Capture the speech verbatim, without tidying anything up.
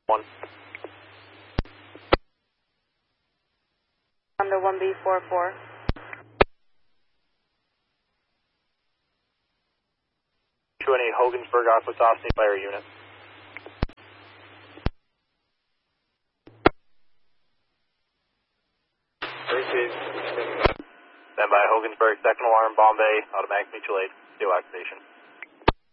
One. On the one B four four. two one eight Hogansburg, Aqua Austin Fire Unit. Stand by Hogansburg, second alarm, Bombay, automatic mutual aid, steel activation.